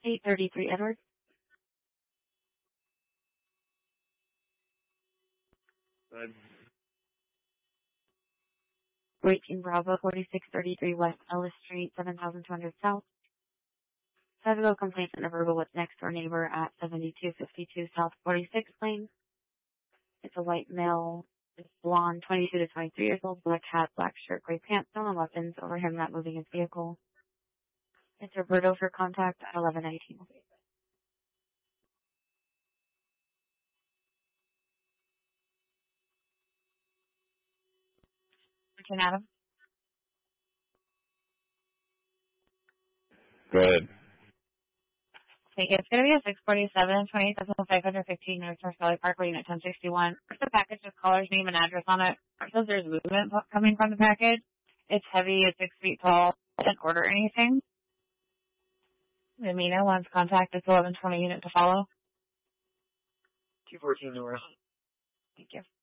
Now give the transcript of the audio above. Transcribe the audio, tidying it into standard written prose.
833 Edward. Good. 18 Bravo, 4633 West Ellis Street, 7200 South. Federal complaint and a verbal with next door neighbor at 7252 South 46th Lane. It's a white male, it's blonde, 22 to 23 years old, black hat, black shirt, gray pants, no weapons over him, not moving his vehicle. It's Roberto for contact at 1119. Return Adam. Go ahead. Okay, it's going to be a 647, 20,515 North Valley Parkway, Unit 1061. It's a package with caller's name and address on it. It says there's movement coming from the package. It's heavy, it's 6 feet tall. Didn't order anything. Amina wants contact. It's 1120 unit to follow. 214 North. Thank you.